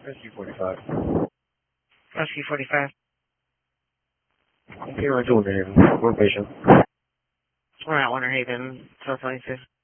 Rescue 45. Rescue 45. Okay, we're doing it. We're patient. We're at Winter Haven, 1226.